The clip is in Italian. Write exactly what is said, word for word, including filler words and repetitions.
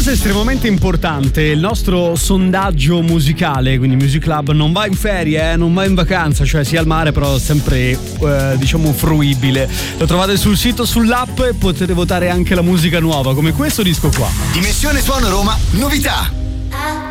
cosa estremamente importante, il nostro sondaggio musicale, quindi Music Club non va in ferie, eh, non va in vacanza, cioè sia al mare però sempre eh, diciamo fruibile. Lo trovate sul sito, sull'app e potete votare anche la musica nuova, come questo disco qua. Dimensione Suono Roma, novità.